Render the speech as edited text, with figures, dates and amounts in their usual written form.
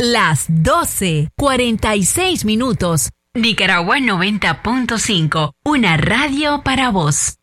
Las 12:46. Nicaragua 90.5, una radio para vos.